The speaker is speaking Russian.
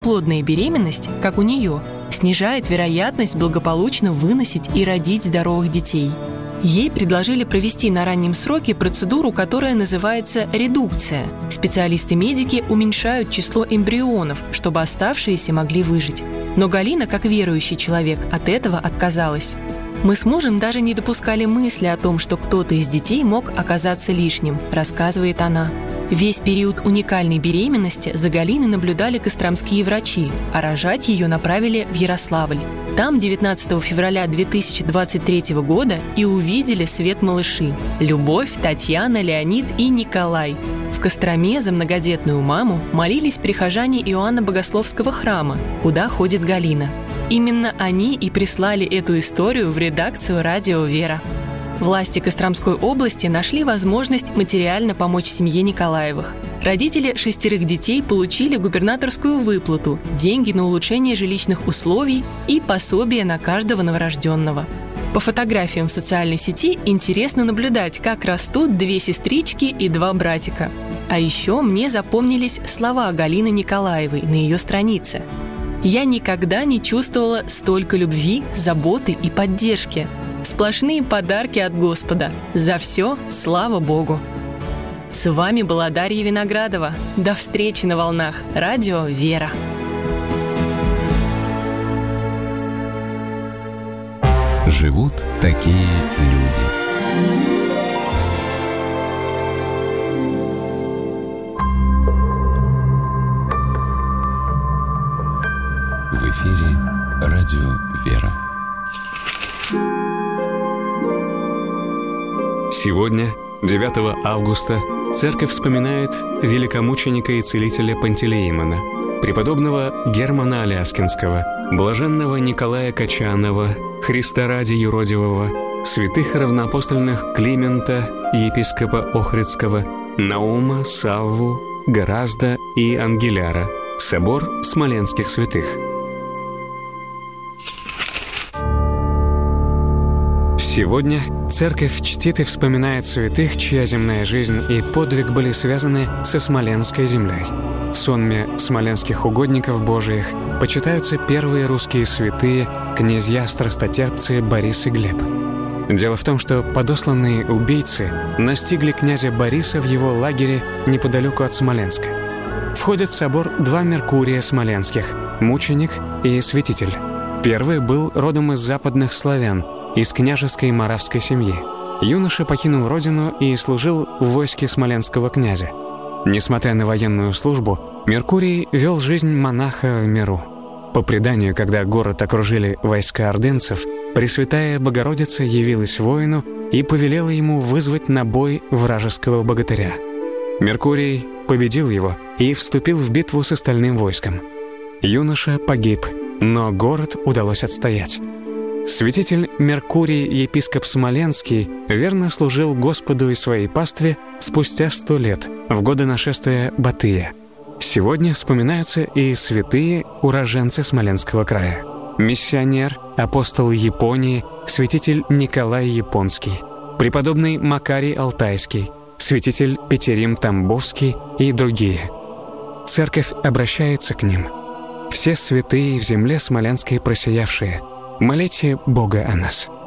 бесплодная беременность, как у нее, снижает вероятность благополучно выносить и родить здоровых детей. Ей предложили провести на раннем сроке процедуру, которая называется редукция. Специалисты-медики уменьшают число эмбрионов, чтобы оставшиеся могли выжить. Но Галина, как верующий человек, от этого отказалась. «Мы с мужем даже не допускали мысли о том, что кто-то из детей мог оказаться лишним», рассказывает она. Весь период уникальной беременности за Галиной наблюдали костромские врачи, а рожать ее направили в Ярославль. Там 19 февраля 2023 года и увидели свет малыши – Любовь, Татьяна, Леонид и Николай. В Костроме за многодетную маму молились прихожане Иоанна Богословского храма, куда ходит Галина. Именно они и прислали эту историю в редакцию «Радио Вера». Власти Костромской области нашли возможность материально помочь семье Николаевых. Родители 6 детей получили губернаторскую выплату, деньги на улучшение жилищных условий и пособие на каждого новорожденного. По фотографиям в социальной сети интересно наблюдать, как растут 2 сестрички и 2 братика. А еще мне запомнились слова Галины Николаевой на ее странице. «Я никогда не чувствовала столько любви, заботы и поддержки. Сплошные подарки от Господа. За все слава Богу». С вами была Дарья Виноградова. До встречи на волнах Радио Вера. Живут такие люди. В эфире Радио Вера. Сегодня, 9 августа, Церковь вспоминает великомученика и целителя Пантелеимона, преподобного Германа Аляскинского, блаженного Николая Качанова, Христа ради юродивого, святых равноапостольных Климента, епископа Охридского, Наума, Савву, Горазда и Ангеляра, собор смоленских святых. Сегодня Церковь чтит и вспоминает святых, чья земная жизнь и подвиг были связаны со Смоленской землей. В сонме смоленских угодников Божиих почитаются первые русские святые, князья-страстотерпцы Борис и Глеб. Дело в том, что подосланные убийцы настигли князя Бориса в его лагере неподалеку от Смоленска. Входят в собор 2 Меркурия смоленских – мученик и святитель. Первый был родом из западных славян, из княжеской моравской семьи. Юноша покинул родину и служил в войске смоленского князя. Несмотря на военную службу, Меркурий вел жизнь монаха в миру. По преданию, когда город окружили войска ордынцев, Пресвятая Богородица явилась воину и повелела ему вызвать на бой вражеского богатыря. Меркурий победил его и вступил в битву с остальным войском. Юноша погиб, но город удалось отстоять. Святитель Меркурий, епископ Смоленский, верно служил Господу и своей пастве спустя 100 лет, в годы нашествия Батыя. Сегодня вспоминаются и святые уроженцы Смоленского края. Миссионер, апостол Японии, святитель Николай Японский, преподобный Макарий Алтайский, святитель Петерим Тамбовский и другие. Церковь обращается к ним. Все святые в земле смоленской просиявшие, молите Бога о нас.